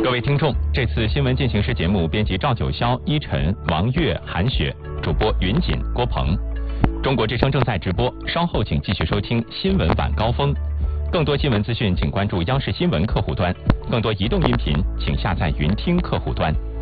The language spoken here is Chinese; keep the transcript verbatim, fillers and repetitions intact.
各位听众，这次新闻进行时节目编辑赵九霄、依晨、王悦、韩雪，主播云锦、郭鹏。中国之声正在直播，稍后请继续收听新闻晚高峰。更多新闻资讯，请关注央视新闻客户端；更多移动音频，请下载云听客户端。